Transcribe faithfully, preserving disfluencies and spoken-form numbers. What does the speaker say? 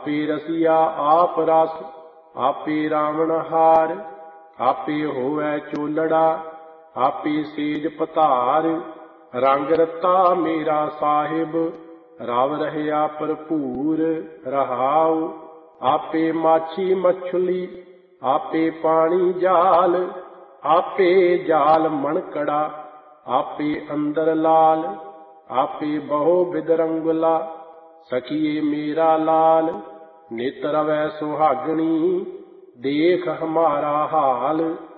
आपे रसिया आप रस, आपे रावण हार। आपे होवै चोलड़ा, आपे सेज पधार। रंग रता मेरा साहिब, रव रहया भरपूर। रहाउ आपे माछी मछली, आपे पानी जाल। आपे जाल मणकड़ा, आपे अंदर लाल। आपे बहु बिदरंगला, सखिए मेरा लाल। नित रवै सुहागणी, देख हमारा हाल।